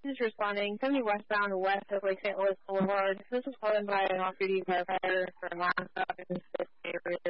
is responding 70 westbound west of Lake St. Louis Boulevard. This was called in by an off-duty firefighter for a mass stop in this area.